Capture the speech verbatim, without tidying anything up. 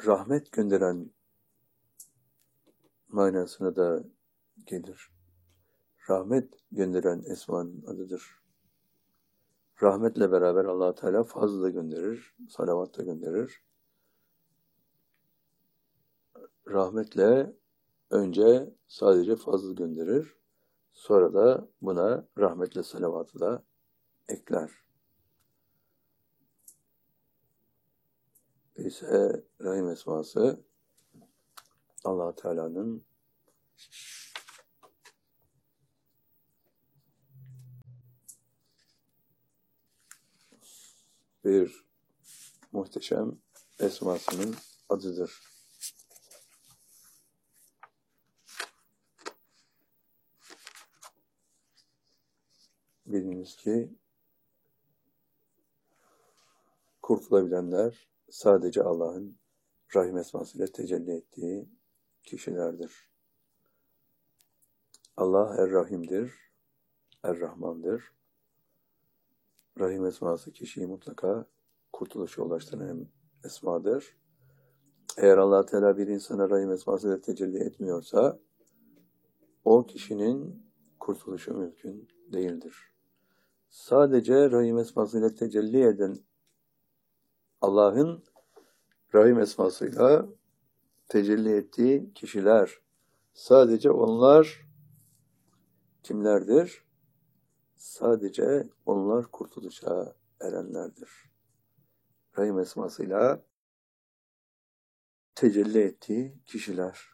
rahmet gönderen manasına da gelir. Rahmet gönderen Esma'nın adıdır. Rahmetle beraber Allah Teala fazl da gönderir, salavat da gönderir. Rahmetle önce sadece fazl gönderir, sonra da buna rahmetle salavatı da ekler. İse Rahim esması Allah Teala'nın bir muhteşem esmasının adıdır. Biliniz ki kurtulabilenler sadece Allah'ın Rahim esmasıyla tecelli ettiği kişilerdir. Allah Er-Rahim'dir, Er-Rahman'dır. Rahim esması kişiyi mutlaka kurtuluşa ulaştıran esmadır. Eğer Allah Teala bir insana Rahim esmasıyla tecelli etmiyorsa o kişinin kurtuluşu mümkün değildir. Sadece Rahim esmasıyla tecelli eden Allah'ın Rahim esmasıyla tecelli ettiği kişiler, sadece onlar kimlerdir? Sadece onlar kurtuluşa erenlerdir. Rahim esmasıyla tecelli ettiği kişiler.